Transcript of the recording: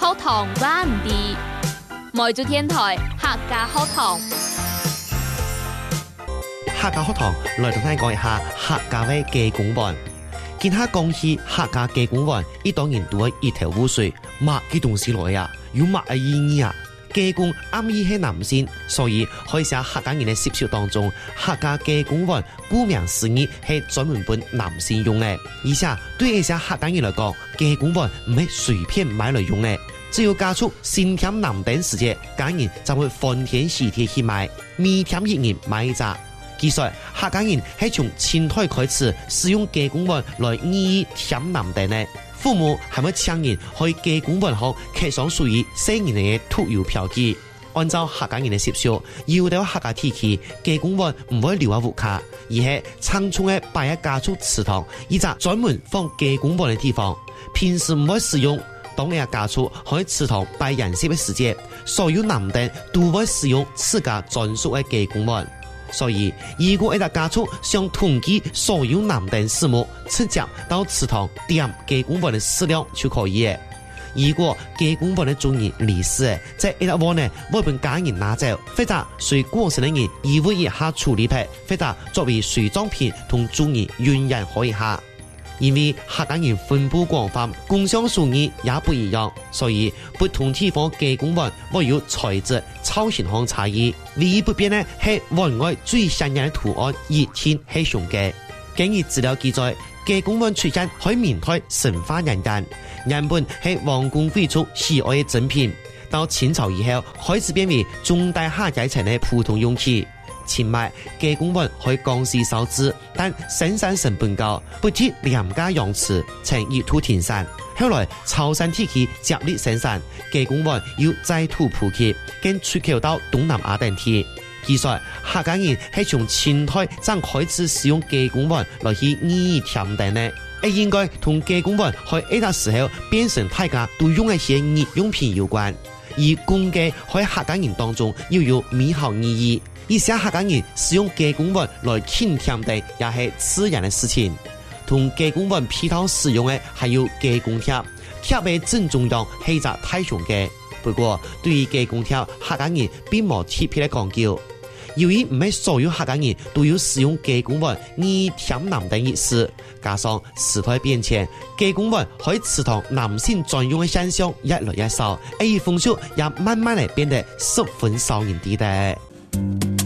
學堂話唔ดี，每週天台客家學堂。 客家學堂來同大家講一下客家嘅雞公碗。見下講起客家雞公碗，呢當然都係一頭霧水，乜嘅東西來呀？有乜嘅意義啊？雞公暗義係男性，所以可以寫客家人嘅習俗當中，客家雞公碗顧名思義係專門俾男性用嘅。而且對一些客家人來講，雞公碗唔係隨便買來用嘅，只要加速先添男丁時節，家人就會歡天喜地去買，未添一人買一紮。其實客家人係從清代開始使用雞公碗來意義添男丁嘅。父母係咪請人去雞公碗後刻上屬於生人嘅土油標記？按照客家人嘅習俗，要到客家地區，雞公碗唔會留喺屋卡，而係倉促嘅擺喺家族祠堂，以及專門放雞公碗嘅地方。平時唔會使用，當你家族喺祠堂擺筵席嘅時節，所有男丁都會使用自家專屬嘅雞公碗。所以，如果一個家族想統計所有男丁數目，直接到祠堂點雞公碗的飼料就可以嘅。如果雞公碗的主人離世，在一個碗呢，會被家人拿走，或者隨過世的人移為一下處理品，或者作為隨葬品同主人原人可以下。因為客家人分布廣泛，共享屬意也不一樣，所以不同地方雞公碗會有材質、造型上差異。唯一不變呢，係碗外最顯眼的圖案，熱天係上雞。根據資料記載，雞公碗出現喺明代神話人間，原本係王公貴族喜愛的珍品，到清朝以後開始變為中大下階層的普通用器。前賣雞公碗可以降低燒脂，但生產成本高，不貼廉價養殖，呈一土停產。後來潮汕地區接力生產雞公碗，要再土普及，跟出口到東南亞等地。其實客家人係從清代才開始使用雞公碗來去意義添丁的，應該同雞公碗喺呢個時候變成大家都用一些日用品有關。而公雞喺客家人當中要有美好意義。一些客家人使用雞公碗來獻添丁，也是自然的事情。同雞公碗配套使用的還有雞公貼，貼的正中央係一隻大雄雞。不過對於雞公貼，客家人並冇特別的講究。由於唔係所有客家人都有使用雞公碗以添男丁意思，加上時代變遷，雞公碗喺祠堂男性專用的現象越來越少，而風俗也慢慢地變得十分少人地帶。